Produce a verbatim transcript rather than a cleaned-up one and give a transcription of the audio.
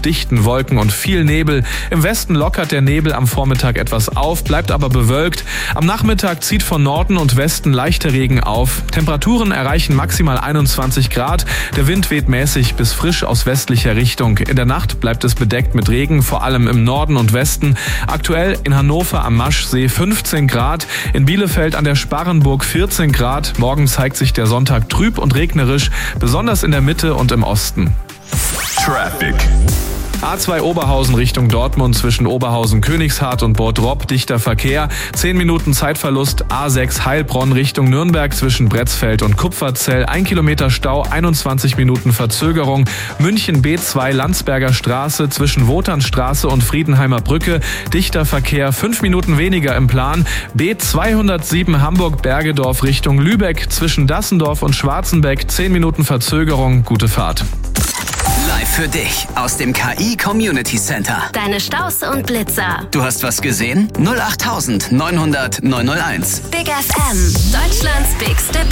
dichten Wolken und viel Nebel. Im Westen lockert der Nebel am Vormittag etwas auf, bleibt aber bewölkt. Am Nachmittag zieht von Norden und Westen leichter Regen auf. Temperaturen erreichen maximal einundzwanzig Grad. Der Wind weht mäßig bis frisch aus westlicher Richtung. In der Nacht bleibt es bedeckt mit Regen, vor allem im Norden und Westen. Aktuell in Hannover am Maschsee fünfzehn Grad, in Bielefeld an der Sparrenburg vierzehn Grad. Morgen zeigt sich der Sonntag trüb und regnerisch, besonders in der Mitte und im Osten. Traffic. A zwei Oberhausen Richtung Dortmund zwischen Oberhausen-Königshardt und Bottrop, dichter Verkehr. zehn Minuten Zeitverlust. A sechs Heilbronn Richtung Nürnberg zwischen Bretzfeld und Kupferzell. ein Kilometer Stau, einundzwanzig Minuten Verzögerung. München B zwei Landsberger Straße zwischen Wotanstraße und Friedenheimer Brücke. Dichter Verkehr, fünf Minuten weniger im Plan. B zweihundertsieben Hamburg-Bergedorf Richtung Lübeck zwischen Dassendorf und Schwarzenbeck. zehn Minuten Verzögerung. Gute Fahrt. Live für dich aus dem K I Community Center. Deine Staus und Blitzer. Du hast was gesehen? null acht neunhundert neunhundert neunhunderteins. Big F M, Deutschlands bigste